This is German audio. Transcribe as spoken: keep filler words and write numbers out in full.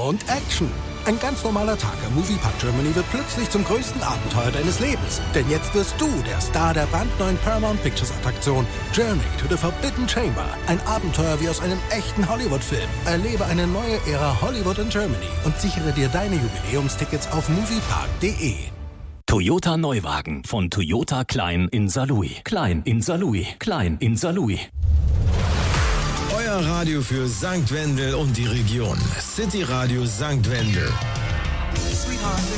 und Action. Ein ganz normaler Tag am Moviepark Germany wird plötzlich zum größten Abenteuer deines Lebens. Denn jetzt wirst du der Star der brandneuen Paramount Pictures Attraktion Journey to the Forbidden Chamber. Ein Abenteuer wie aus einem echten Hollywood-Film. Erlebe eine neue Ära Hollywood in Germany und sichere dir deine Jubiläumstickets auf moviepark punkt de. Toyota Neuwagen von Toyota Klein in Saarlouis. Klein in Saarlouis. Klein in Saarlouis. Euer Radio für Sankt Wendel und die Region. City Radio Sankt Wendel.